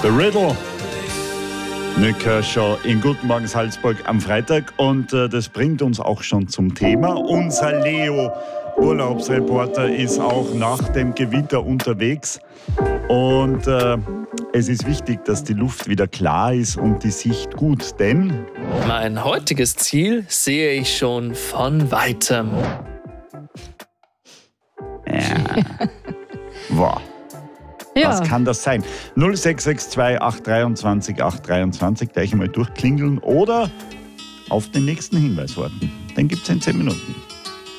The Riddle. Nick Kershaw in Guten Morgen Salzburg am Freitag. Und das bringt uns auch schon zum Thema. Unser Leo, Urlaubsreporter, ist auch nach dem Gewitter unterwegs. Und es ist wichtig, dass die Luft wieder klar ist und die Sicht gut, denn mein heutiges Ziel sehe ich schon von Weitem. ja. Wow. Ja. Was kann das sein? 0662 823 823, gleich einmal durchklingeln oder auf den nächsten Hinweis warten. Den gibt es in 10 Minuten.